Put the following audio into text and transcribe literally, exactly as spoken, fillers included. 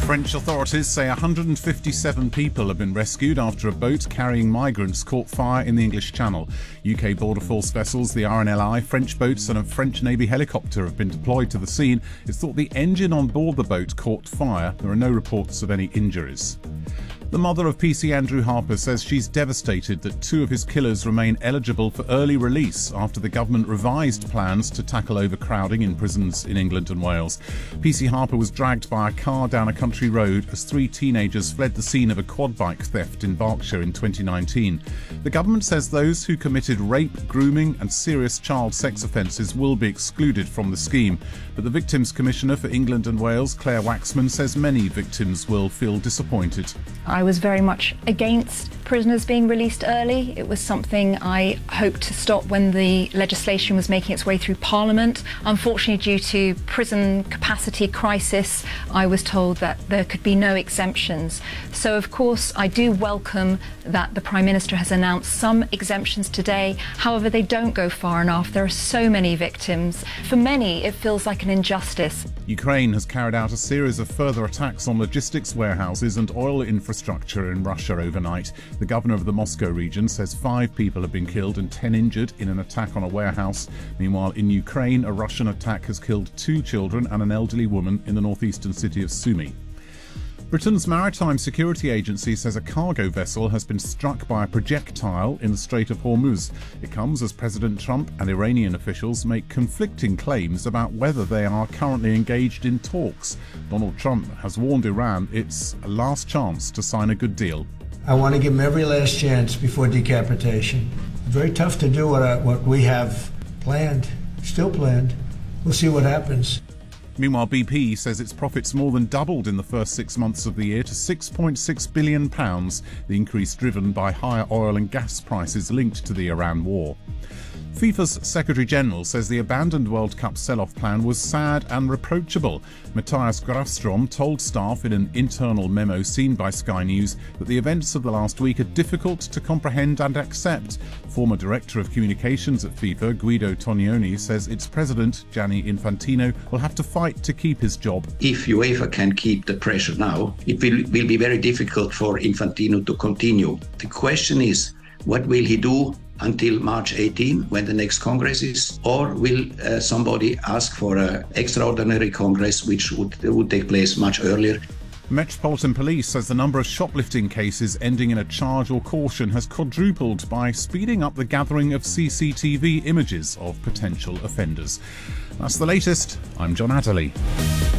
French authorities say one hundred fifty-seven people have been rescued after a boat carrying migrants caught fire in the English Channel. U K Border Force vessels, the R N L I, French boats and a French Navy helicopter have been deployed to the scene. It's thought the engine on board the boat caught fire. There are no reports of any injuries. The mother of P C Andrew Harper says she's devastated that two of his killers remain eligible for early release after the government revised plans to tackle overcrowding in prisons in England and Wales. P C Harper was dragged by a car down a country road as three teenagers fled the scene of a quad bike theft in Berkshire in twenty nineteen. The government says those who committed rape, grooming and serious child sex offences will be excluded from the scheme. But the Victims Commissioner for England and Wales, Claire Waxman, says many victims will feel disappointed. I was very much against prisoners being released early. It was something I hoped to stop when the legislation was making its way through Parliament. Unfortunately, due to prison capacity crisis, I was told that there could be no exemptions. So, of course, I do welcome that the Prime Minister has announced some exemptions today. However, they don't go far enough. There are so many victims. For many, it feels like an injustice. Ukraine has carried out a series of further attacks on logistics warehouses and oil infrastructure in Russia overnight. The governor of the Moscow region says five people have been killed and ten injured in an attack on a warehouse. Meanwhile, in Ukraine, a Russian attack has killed two children and an elderly woman in the northeastern city of Sumy. Britain's Maritime Security Agency says a cargo vessel has been struck by a projectile in the Strait of Hormuz. It comes as President Trump and Iranian officials make conflicting claims about whether they are currently engaged in talks. Donald Trump has warned Iran it's a last chance to sign a good deal. I want to give them every last chance before decapitation. Very tough to do what, I, what we have planned, still planned. We'll see what happens. Meanwhile, B P says its profits more than doubled in the first six months of the year to six point six billion pounds, the increase driven by higher oil and gas prices linked to the Iran war. FIFA's Secretary-General says the abandoned World Cup sell-off plan was sad and reproachable. Matthias Grafstrom told staff in an internal memo seen by Sky News that the events of the last week are difficult to comprehend and accept. Former Director of Communications at FIFA, Guido Tognoni, says its president, Gianni Infantino, will have to fight to keep his job. If UEFA can keep the pressure now, it will, will be very difficult for Infantino to continue. The question is, what will he do until March eighteenth, when the next Congress is, or will uh, somebody ask for an extraordinary Congress which would, would take place much earlier? Metropolitan Police says the number of shoplifting cases ending in a charge or caution has quadrupled by speeding up the gathering of C C T V images of potential offenders. That's the latest. I'm John Adderley.